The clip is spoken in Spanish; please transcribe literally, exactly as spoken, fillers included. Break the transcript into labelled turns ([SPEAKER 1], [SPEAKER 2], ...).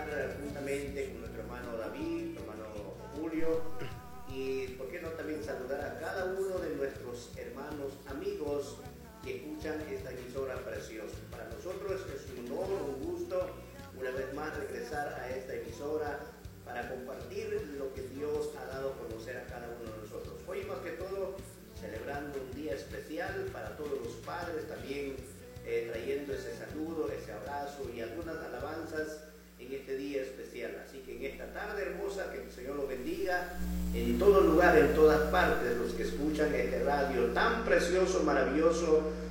[SPEAKER 1] juntamente con nuestro hermano David, nuestro hermano Julio, y por qué no también saludar a cada uno de nuestros hermanos, amigos que escuchan esta emisora preciosa. Para nosotros es un honor, un gusto, una vez más regresar a esta emisora para compartir lo que Dios ha dado a conocer a cada uno de nosotros. Hoy más que todo celebrando un día especial para todos los padres, también eh, trayendo ese saludo, ese abrazo y algunas alabanzas en este día especial. Así que en esta tarde hermosa, que el Señor lo bendiga en todo lugar, en todas partes, los que escuchan este radio tan precioso, maravilloso,